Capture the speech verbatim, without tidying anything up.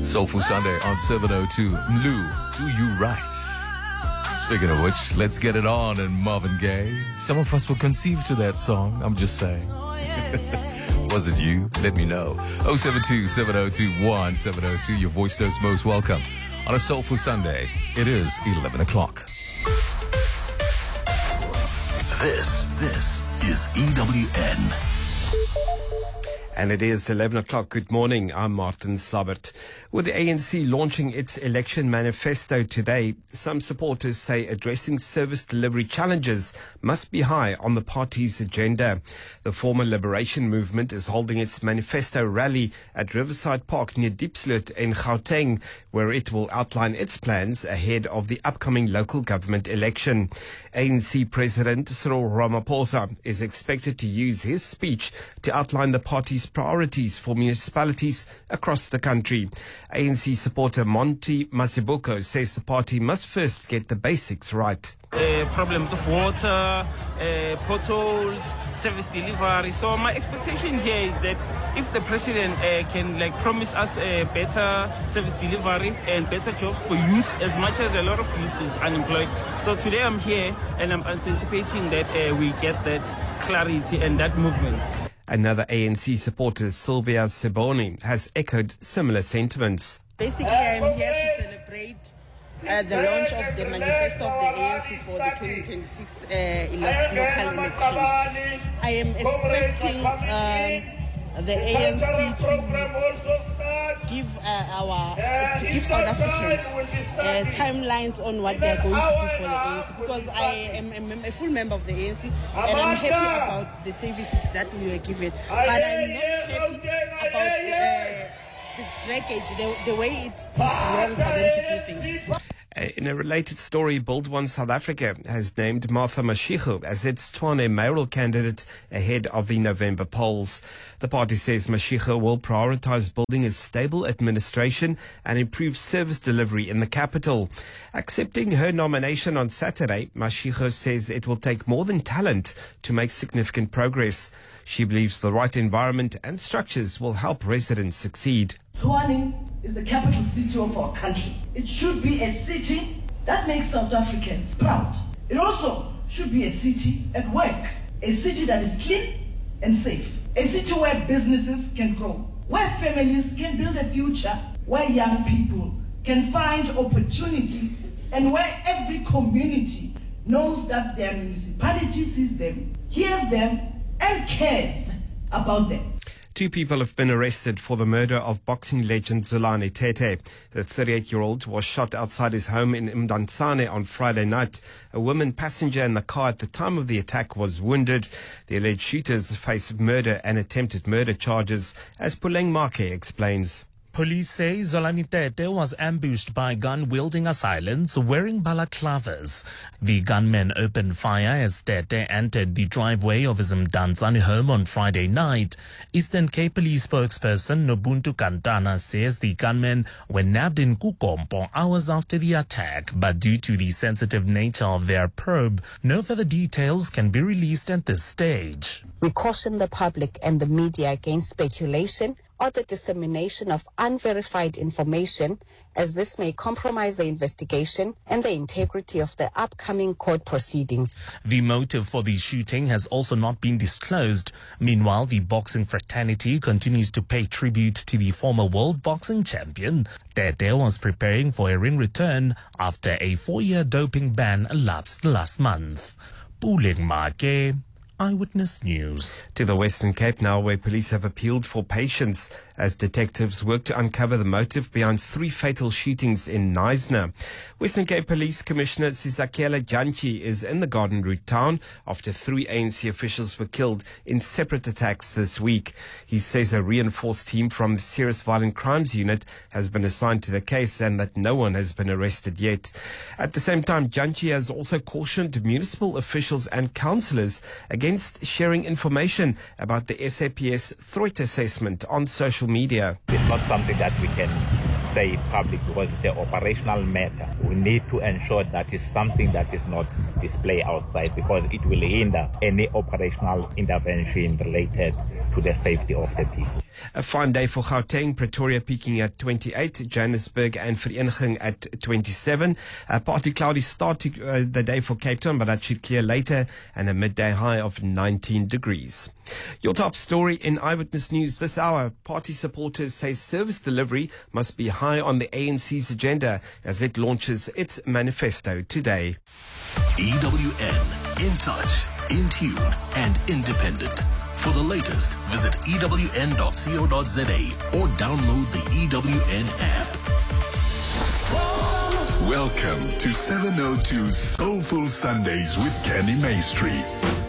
Soulful Sunday on seven oh two. Mlu, do you right? Speaking of which, let's get it on and Marvin Gaye. Some of us were conceived to that song, I'm just saying. Was it you? Let me know. oh seven two, seven oh two, one seven oh two. Your voice notes most welcome. On a Soulful Sunday, it is eleven o'clock. This, this is E W N. And it is eleven o'clock. Good morning. I'm Martin Slabbert. With the A N C launching its election manifesto today, some supporters say addressing service delivery challenges must be high on the party's agenda. The former Liberation Movement is holding its manifesto rally at Riverside Park near Diepsloot in Gauteng, where it will outline its plans ahead of the upcoming local government election. A N C President Cyril Ramaphosa is expected to use his speech to outline the party's priorities for municipalities across the country. A N C supporter Monty Masiboko says the party must first get the basics right. Uh, problems of water, uh, potholes, service delivery. So my expectation here is that if the president uh, can like promise us a uh, better service delivery and better jobs for youth, as much as a lot of youth is unemployed. So today I'm here and I'm anticipating that uh, we get that clarity and that movement. Another A N C supporter, Sylvia Seboni, has echoed similar sentiments. Basically, I'm here to celebrate uh, the launch of the manifesto of the A N C for the twenty twenty-six uh, ele- local elections. I am expecting um, the A N C to give uh, our uh, to give South Africans uh, timelines on what they are going to do for the A N C, because I am a, a full member of the A N C and I'm happy about the services that we were given, but I'm not happy about uh, the draggage, the, the way it takes long for them to do things. In a related story, Build One South Africa has named Martha Mashego as its Tshwane mayoral candidate ahead of the November polls. The party says Mashego will prioritize building a stable administration and improve service delivery in the capital. Accepting her nomination on Saturday, Mashego says it will take more than talent to make significant progress. She believes the right environment and structures will help residents succeed. Tshwane is the capital city of our country. It should be a city that makes South Africans proud. It also should be a city at work, a city that is clean and safe, a city where businesses can grow, where families can build a future, where young people can find opportunity, and where every community knows that their municipality sees them, hears them, and cares about them. Two people have been arrested for the murder of boxing legend Zolani Tete. The thirty-eight-year-old was shot outside his home in Mdantsane on Friday night. A woman passenger in the car at the time of the attack was wounded. The alleged shooters face murder and attempted murder charges, as Puleng Make explains. Police say Zolani Tete was ambushed by gun-wielding assailants wearing balaclavas. The gunmen opened fire as Tete entered the driveway of his Mdantsane home on Friday night. Eastern Cape Police spokesperson Nobuntu Kantana says the gunmen were nabbed in Kukompo hours after the attack, but due to the sensitive nature of their probe, no further details can be released at this stage. We caution the public and the media against speculation or the dissemination of unverified information, as this may compromise the investigation and the integrity of the upcoming court proceedings. The motive for the shooting has also not been disclosed. Meanwhile, the boxing fraternity continues to pay tribute to the former world boxing champion. Tete was preparing for a ring return after a four-year doping ban elapsed last month. Puleng Make, Eyewitness News. To the Western Cape now, where police have appealed for patience as detectives work to uncover the motive behind three fatal shootings in Knysna. Western Cape Police Commissioner Sizakela Jantyi is in the Garden Route town after three A N C officials were killed in separate attacks this week. He says a reinforced team from the Serious Violent Crimes Unit has been assigned to the case and that no one has been arrested yet. At the same time, Jantyi has also cautioned municipal officials and councillors against sharing information about the S A P S threat assessment on social media. It's not something that we can say it public because it's an operational matter. We need to ensure that it's something that is not displayed outside because it will hinder any operational intervention related to the safety of the people. A fine day for Gauteng, Pretoria peaking at twenty-eight, Johannesburg and Vereeniging at twenty-seven. A partly cloudy start to uh, the day for Cape Town, but that should clear later, and a midday high of nineteen degrees. Your top story in Eyewitness News this hour. Party supporters say service delivery must be high on the A N C's agenda as it launches its manifesto today. E W N, in touch, in tune and independent. For the latest, visit E W N dot co dot za or download the E W N app. Welcome to seven oh two Soulful Sundays with Kenny Maestri.